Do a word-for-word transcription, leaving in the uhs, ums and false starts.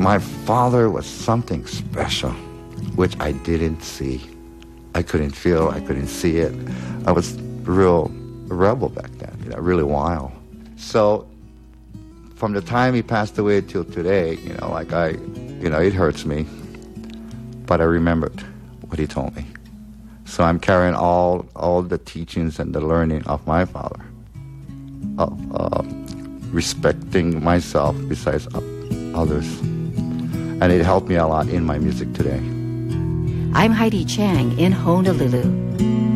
My father was something special, which I didn't see. I couldn't feel, I couldn't see it. I was real rebel back then, you know, really wild. So from the time he passed away till today, you know, like I, you know, it hurts me, but I remembered what he told me. So I'm carrying all all the teachings and the learning of my father, of uh, respecting myself besides others. And it helped me a lot in my music today. I'm Heidi Chang in Honolulu.